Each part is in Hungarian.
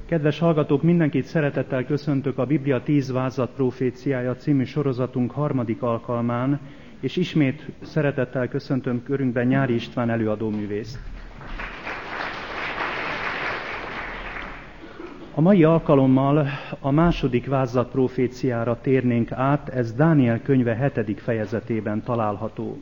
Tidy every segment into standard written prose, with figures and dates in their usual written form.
Kedves hallgatók, mindenkit szeretettel köszöntök a Biblia 10 vázlat proféciája című sorozatunk harmadik alkalmán, és ismét szeretettel köszöntöm körünkben Nyári István előadóművészt. A mai alkalommal a második vázlat proféciára térnénk át, ez Dániel könyve 7. fejezetében található.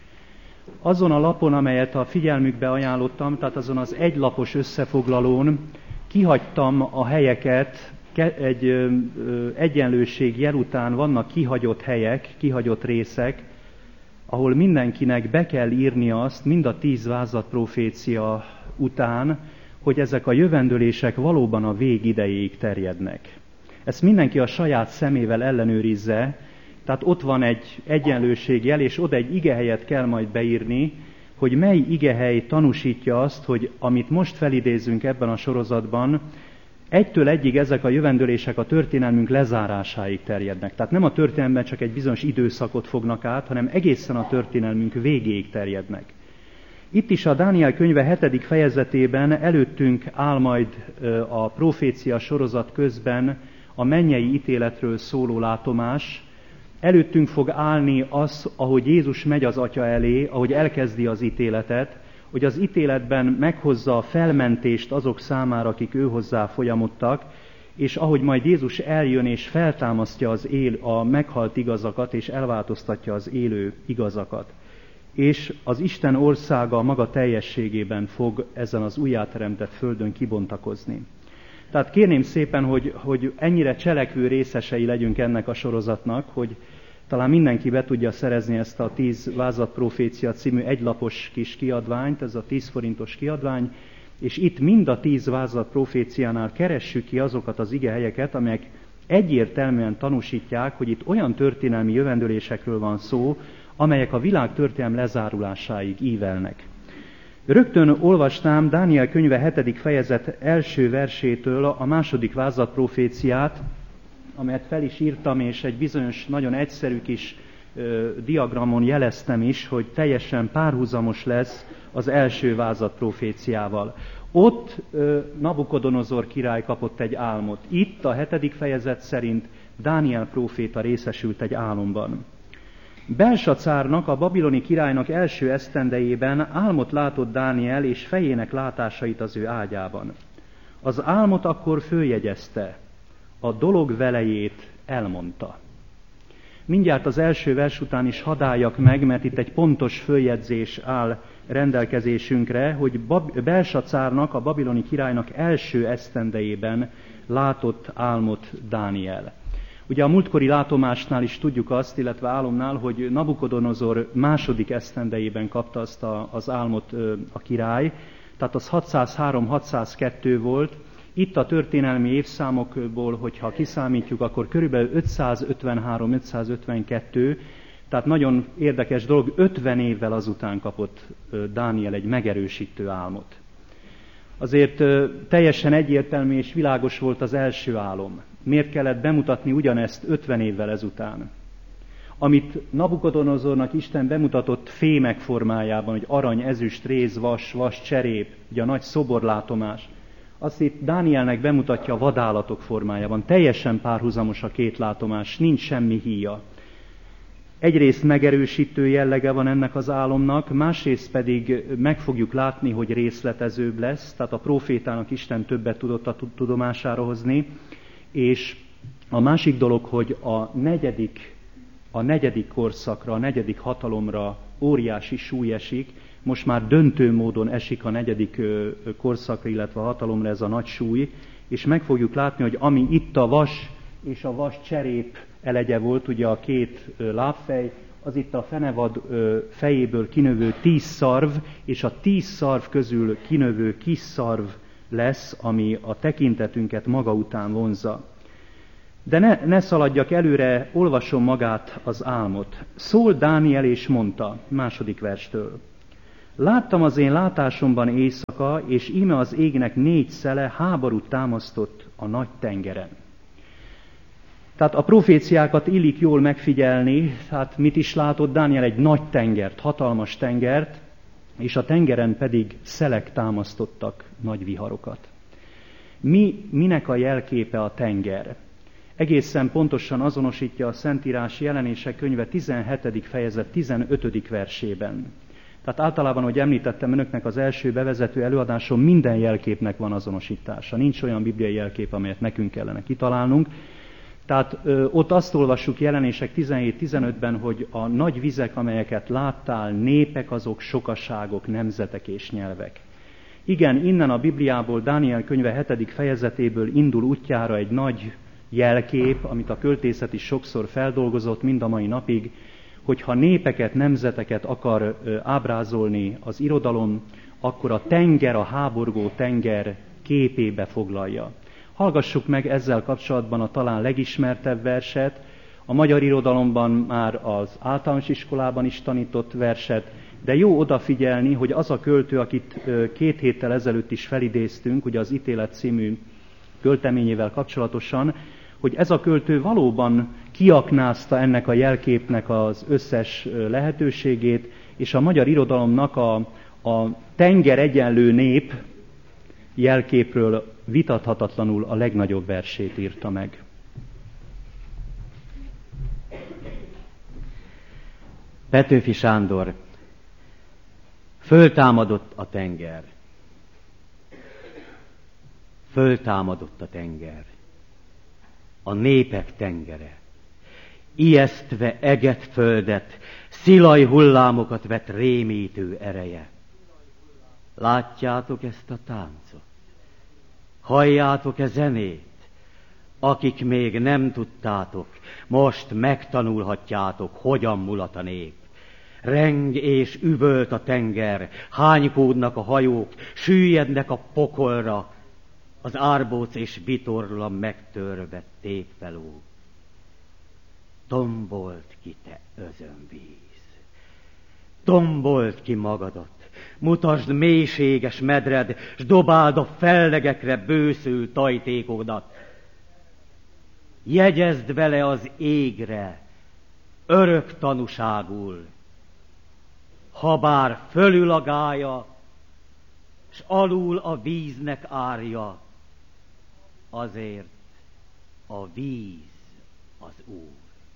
Azon a lapon, amelyet a figyelmükbe ajánlottam, tehát azon az egylapos összefoglalón kihagytam a helyeket, egy egyenlőség jel után vannak kihagyott helyek, kihagyott részek, ahol mindenkinek be kell írni azt, mind a 10 vázlat profécia után, hogy ezek a jövendőlések valóban a vég idejéig terjednek. Ezt mindenki a saját szemével ellenőrizze, tehát ott van egy egyenlőségjel, és oda egy igehelyet kell majd beírni, hogy mely igehely tanúsítja azt, hogy amit most felidézünk ebben a sorozatban, 1-től 1-ig ezek a jövendőlések a történelmünk lezárásáig terjednek. Tehát nem a történelemben csak egy bizonyos időszakot fognak át, hanem egészen a történelmünk végéig terjednek. Itt is a Dániel könyve 7. fejezetében előttünk áll majd a profécia sorozat közben a mennyei ítéletről szóló látomás. Előttünk fog állni az, ahogy Jézus megy az Atya elé, ahogy elkezdi az ítéletet, hogy az ítéletben meghozza a felmentést azok számára, akik ő hozzá folyamodtak, és ahogy majd Jézus eljön és feltámasztja a meghalt igazakat, és elváltoztatja az élő igazakat. És az Isten országa maga teljességében fog ezen az újjáteremtett földön kibontakozni. Tehát kérném szépen, hogy ennyire cselekvő részesei legyünk ennek a sorozatnak, hogy talán mindenki be tudja szerezni ezt a 10 vázlat profécia című egylapos kis kiadványt, ez a 10 forintos kiadvány, és itt mind a 10 vázlat proféciánál keressük ki azokat az igehelyeket, amelyek egyértelműen tanúsítják, hogy itt olyan történelmi jövendőlésekről van szó, amelyek a világ történelem lezárulásáig ívelnek. Rögtön olvasnám Dániel könyve 7. fejezet első versétől a második vázlat proféciát, amelyet fel is írtam, és egy bizonyos, nagyon egyszerű kis diagramon jeleztem is, hogy teljesen párhuzamos lesz az első vázlat proféciával. Ott Nabukodonozor király kapott egy álmot. Itt a 7. fejezet szerint Dániel próféta részesült egy álomban. Belsacárnak, a babiloni királynak első esztendejében álmot látott Dániel, és fejének látásait az ő ágyában. Az álmot akkor följegyezte, a dolog velejét elmondta. Mindjárt az első vers után is hadd álljak meg, mert itt egy pontos följegyzés áll rendelkezésünkre, hogy Belsacárnak, a babiloni királynak első esztendejében látott álmot Dániel. Ugye a múltkori látomásnál is tudjuk azt, illetve álomnál, hogy Nabukodonozor második esztendejében kapta azt az álmot a király, tehát az 603-602 volt. Itt a történelmi évszámokból, hogyha kiszámítjuk, akkor körülbelül 553-552, tehát nagyon érdekes dolog, 50 évvel azután kapott Dániel egy megerősítő álmot. Azért teljesen egyértelmű és világos volt az első álom. Miért kellett bemutatni ugyanezt 50 évvel ezután? Amit Nabukodonozornak Isten bemutatott fémek formájában, hogy arany, ezüst, réz, vas, cserép, ugye a nagy szoborlátomás, azt itt Dánielnek bemutatja a vadállatok formájában. Teljesen párhuzamos a két látomás, nincs semmi híja. Egyrészt megerősítő jellege van ennek az álomnak, másrészt pedig meg fogjuk látni, hogy részletezőbb lesz, tehát a prófétának Isten többet tudott a tudomására hozni, és a másik dolog, hogy a negyedik korszakra, a negyedik hatalomra óriási súly esik, most már döntő módon esik a negyedik korszakra, illetve a hatalomra ez a nagy súly, és meg fogjuk látni, hogy ami itt a vas és a vas cserép elegye volt, ugye a két lábfej, az itt a fenevad fejéből kinövő 10 szarv, és a 10 szarv közül kinövő kis szarv lesz, ami a tekintetünket maga után vonzza. De ne szaladjak előre, olvasom magát az álmot. Szól Dániel és mondta, második verstől. Láttam az én látásomban éjszaka, és íme az égnek 4 szele háborút támasztott a nagy tengeren. Tehát a proféciákat illik jól megfigyelni, tehát mit is látott Dániel? Egy nagy tengert, hatalmas tengert, és a tengeren pedig szelek támasztottak nagy viharokat. Minek a jelképe a tenger? Egészen pontosan azonosítja a Szentírás Jelenések könyve 17. fejezet 15. versében. Tehát általában, ahogy említettem önöknek az első bevezető előadáson, minden jelképnek van azonosítása. Nincs olyan bibliai jelkép, amelyet nekünk kellene kitalálnunk. Tehát ott azt olvassuk Jelenések 17-15-ben, hogy a nagy vizek, amelyeket láttál, népek azok sokaságok, nemzetek és nyelvek. Igen, innen a Bibliából, Dániel könyve 7. fejezetéből indul útjára egy nagy jelkép, amit a költészet is sokszor feldolgozott mind a mai napig, hogyha népeket, nemzeteket akar ábrázolni az irodalom, akkor a tenger, a háborgó tenger képébe foglalja. Hallgassuk meg ezzel kapcsolatban a talán legismertebb verset, a magyar irodalomban már az általános iskolában is tanított verset, de jó odafigyelni, hogy az a költő, akit 2 héttel ezelőtt is felidéztünk, ugye az Ítélet című költeményével kapcsolatosan, hogy ez a költő valóban kiaknázta ennek a jelképnek az összes lehetőségét, és a magyar irodalomnak a tenger egyenlő nép jelképről vitathatatlanul a legnagyobb versét írta meg. Petőfi Sándor. Föltámadott a tenger. Föltámadott a tenger. A népek tengere. Ijesztve eget földet, szilaj hullámokat vett rémítő ereje. Látjátok ezt a táncot? Halljátok-e zenét? Akik még nem tudtátok, most megtanulhatjátok, hogyan mulat a nép. Reng és üvölt a tenger, hánykódnak a hajók, süllyednek a pokolra, az árbóc és vitorla megtörve tépfeló. Tombolt ki, te özönvíz, tombolt ki magadat, mutasd mélységes medred, s dobáld a fellegekre bőszül tajtékodat. Jegyezd vele az égre, örök tanúságul, habár fölül a gája, s alul a víznek árja, azért a víz az Úr.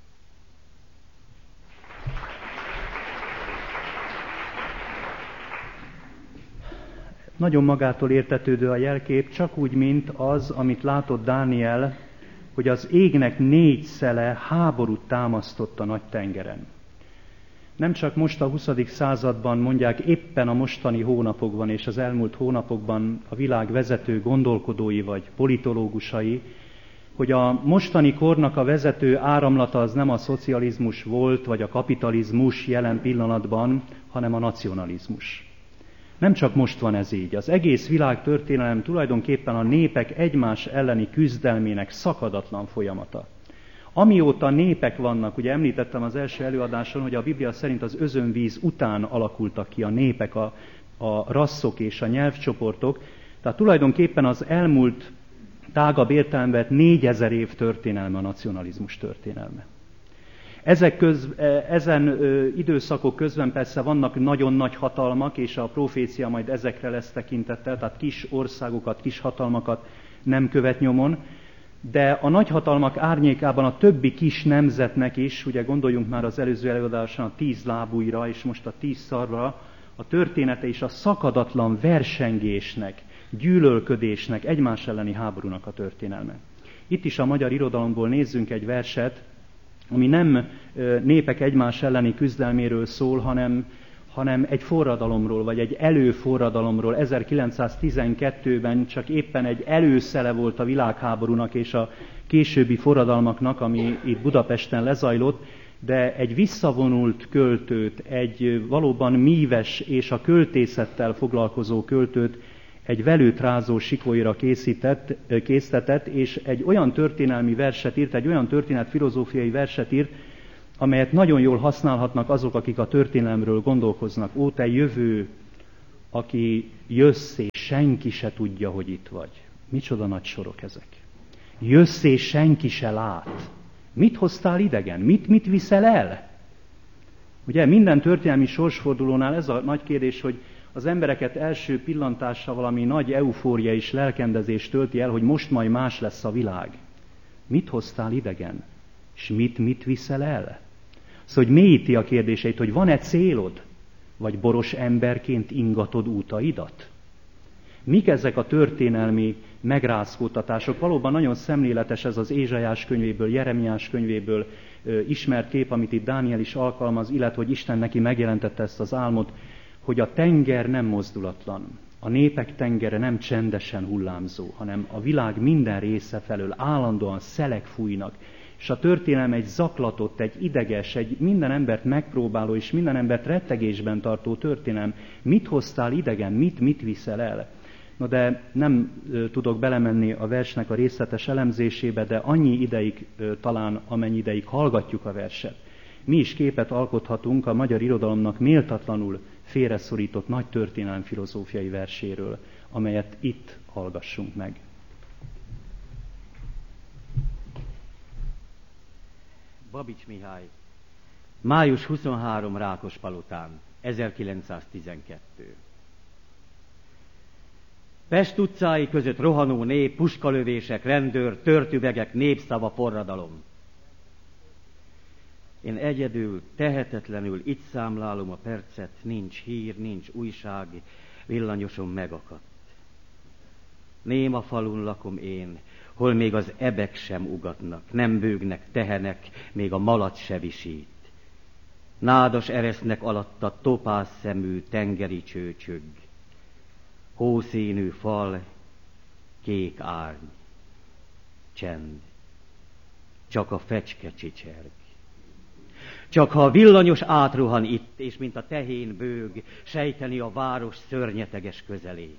Nagyon magától értetődő a jelkép, csak úgy, mint az, amit látott Dániel, hogy az égnek 4 szele háborút támasztott a nagy tengeren. Nem csak most a 20. században mondják, éppen a mostani hónapokban és az elmúlt hónapokban a világ vezető gondolkodói vagy politológusai, hogy a mostani kornak a vezető áramlata az nem a szocializmus volt, vagy a kapitalizmus jelen pillanatban, hanem a nacionalizmus. Nem csak most van ez így. Az egész világtörténelem tulajdonképpen a népek egymás elleni küzdelmének szakadatlan folyamata. Amióta népek vannak, ugye említettem az első előadáson, hogy a Biblia szerint az özönvíz után alakultak ki a népek, a rasszok és a nyelvcsoportok, tehát tulajdonképpen az elmúlt tágabb értelemben 4000 év történelme a nacionalizmus történelme. Ezen időszakok közben persze vannak nagyon nagy hatalmak, és a profécia majd ezekre lesz tekintettel, tehát kis országokat, kis hatalmakat nem követ nyomon, de a nagyhatalmak árnyékában a többi kis nemzetnek is, ugye gondoljunk már az előző előadáson a 10 lábújra, és most a 10 szarvra, a története is a szakadatlan versengésnek, gyűlölködésnek, egymás elleni háborúnak a történelme. Itt is a magyar irodalomból nézzünk egy verset, ami nem népek egymás elleni küzdelméről szól, hanem egy forradalomról, vagy egy előforradalomról. 1912-ben csak éppen egy előszele volt a világháborúnak és a későbbi forradalmaknak, ami itt Budapesten lezajlott, de egy visszavonult költőt, egy valóban míves és a költészettel foglalkozó költőt egy velőt rázó sikolyra késztetett, és egy olyan történelmi verset írt, egy olyan történetfilozófiai verset írt, amelyet nagyon jól használhatnak azok, akik a történelemről gondolkoznak. Ó, te jövő, aki jössz, és senki se tudja, hogy itt vagy. Micsoda nagy sorok ezek. Jössz, és senki se lát. Mit hoztál idegen? Mit viszel el? Ugye minden történelmi sorsfordulónál ez a nagy kérdés, hogy Az embereket első pillantásra valami nagy eufória és lelkendezés tölti el, hogy most majd más lesz a világ. Mit hoztál idegen? És mit viszel el? Szóval, hogy mélyíti a kérdéseit, hogy van-e célod? Vagy boros emberként ingatod útaidat? Mik ezek a történelmi megrázkódtatások? Valóban nagyon szemléletes ez az Ézsaiás könyvéből, Jeremiás könyvéből ismert kép, amit itt Dániel is alkalmaz, illetve hogy Isten neki megjelentette ezt az álmot, hogy a tenger nem mozdulatlan, a népek tengere nem csendesen hullámzó, hanem a világ minden része felől állandóan szelek fújnak, és a történelem egy zaklatott, egy ideges, egy minden embert megpróbáló és minden embert rettegésben tartó történelem. Mit hoztál idegen, mit viszel el? No de nem tudok belemenni a versnek a részletes elemzésébe, de annyi ideig talán, amennyi ideig hallgatjuk a verset. Mi is képet alkothatunk a magyar irodalomnak méltatlanul félreszorított nagy történelem filozófiai verséről, amelyet itt hallgassunk meg. Babics Mihály, május 23 Rákospalotán, 1912. Pest utcái között rohanó nép, puskalövések, rendőr, törtüvegek, népszava, forradalom. Én egyedül, tehetetlenül itt számlálom a percet, nincs hír, nincs újság, villanyosom megakadt. Néma falun lakom én, hol még az ebek sem ugatnak, nem bőgnek tehenek, még a malac se visít. Nádas eresznek alatta topáz szemű tengeri csőcsög, hószínű fal, kék árny, csend, csak a fecske csicserg. Csak ha a villanyos átruhan itt, és mint a tehén bőg, sejteni a város szörnyeteges közelét.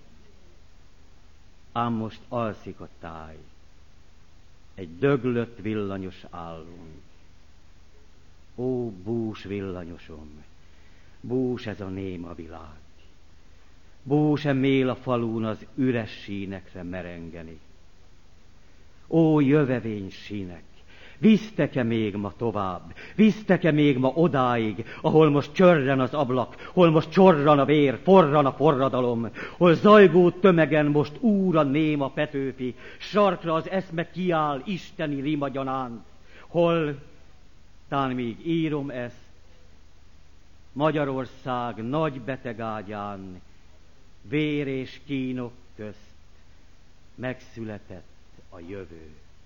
Ám most alszik a táj, egy döglött villanyos állunk. Ó, bús villanyosom, bús ez a néma világ. Bús-e mél a falún az üres sínekre merengeni. Ó, jövevény sínek, visztek-e még ma tovább, visztek-e még ma odáig, ahol most csörren az ablak, hol most csorran a vér, forran a forradalom, hol zajgó tömegen most úr a néma Petőfi, sarkra az eszme kiáll isteni rima gyanánt, hol, tán még írom ezt, Magyarország nagy betegágyán, vér és kínok közt megszületett a jövő.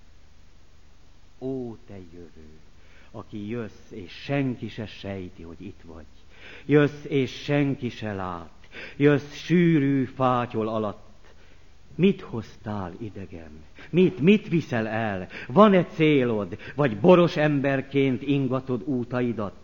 Ó, te jövő, aki jössz, és senki se sejti, hogy itt vagy. Jössz, és senki se lát. Jössz sűrű fátyol alatt. Mit hoztál idegen? Mit viszel el? Van-e célod, vagy boros emberként ingatod útaidat?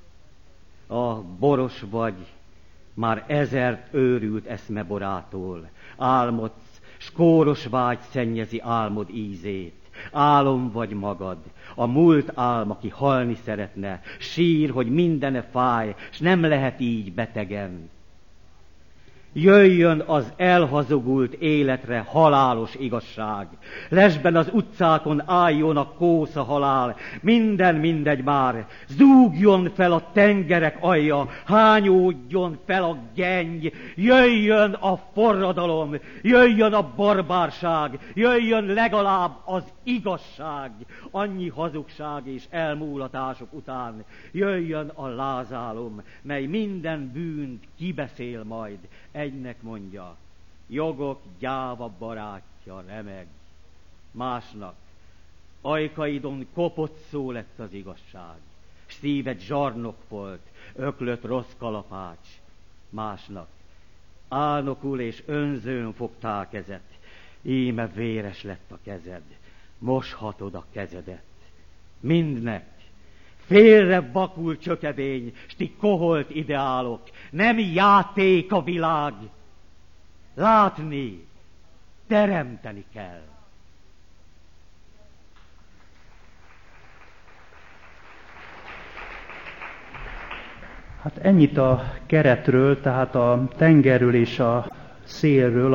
Boros vagy, már ezert őrült eszmeborától. Álmodsz, s kóros vágy szennyezi álmod ízét. Álom vagy magad, a múlt álm, aki halni szeretne, sír, hogy mindene fáj, s nem lehet így betegen. Jöjjön az elhazugult életre halálos igazság. Lesben az utcákon álljon a kósza halál. Minden mindegy már. Zúgjon fel a tengerek alja, hányódjon fel a gengy. Jöjjön a forradalom, jöjjön a barbárság, jöjjön legalább az igazság. Annyi hazugság és elmúlatások után jöjjön a lázálom, mely minden bűnt kibeszél majd. Egynek mondja, jogok gyáva barátja remeg. Másnak, ajkaidon kopott szó lett az igazság, s szíved zsarnok volt, öklött rossz kalapács. Másnak, álnokul és önzőn fogtál kezet, íme véres lett a kezed, moshatod a kezedet. Mindnek félre vakul csökevény, s ti koholt ideálok, nem játék a világ. Látni, teremteni kell. Hát ennyit a keretről, tehát a tengerről és a szélről,